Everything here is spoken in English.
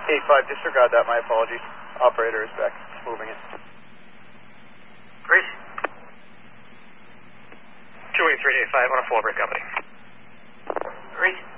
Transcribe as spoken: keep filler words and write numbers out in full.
eight five, disregard that, my apologies. Operator is back, moving it. Greece. two eight three eight five on a four break company. Greece.